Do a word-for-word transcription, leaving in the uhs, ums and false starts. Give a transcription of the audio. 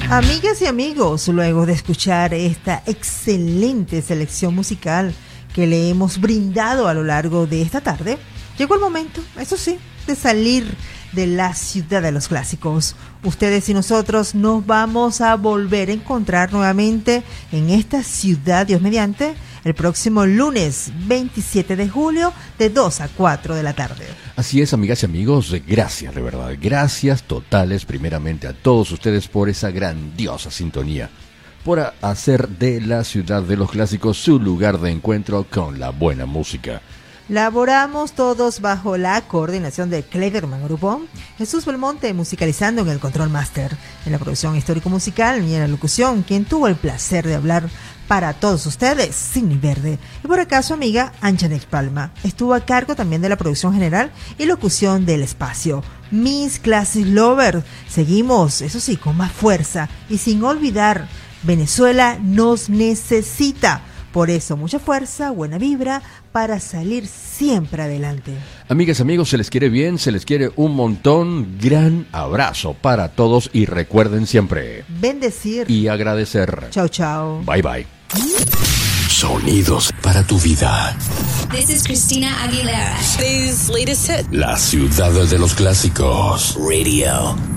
Amigas y amigos, luego de escuchar esta excelente selección musical que le hemos brindado a lo largo de esta tarde, llegó el momento, eso sí, de salir de la ciudad de los clásicos. Ustedes y nosotros nos vamos a volver a encontrar nuevamente en esta ciudad, Dios mediante, el próximo lunes veintisiete de julio de dos a cuatro de la tarde. Así es, amigas y amigos, gracias de verdad, gracias totales primeramente a todos ustedes por esa grandiosa sintonía, por hacer de la ciudad de los clásicos su lugar de encuentro con la buena música. Laboramos todos bajo la coordinación de Cleverman Grupo, Jesús Belmonte musicalizando en el Control Master, en la producción histórico-musical y en la locución, quien tuvo el placer de hablar para todos ustedes, Sidney Verde, y por acaso amiga Anchanex Palma. Estuvo a cargo también de la producción general y locución del espacio, Miss Classic Lover. Seguimos, eso sí, con más fuerza y sin olvidar, Venezuela nos necesita. Por eso, mucha fuerza, buena vibra, para salir siempre adelante. Amigas, amigos, se les quiere bien, se les quiere un montón. Gran abrazo para todos y recuerden siempre bendecir y agradecer. Chao, chao. Bye, bye. Sonidos para tu vida. This is Christina Aguilera. Today's latest hit. La ciudad de los clásicos. Radio.